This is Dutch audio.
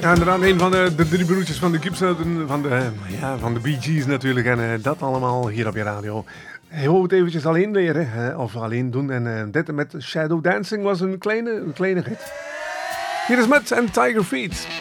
Ja, inderdaad, een van de drie broertjes van de Cubes, van de Bee Gees natuurlijk. En dat allemaal hier op je radio. Je wou het eventjes alleen leren, of alleen doen. En dit met Shadow Dancing was een kleine hit. Hier is Matt en Tiger Feet.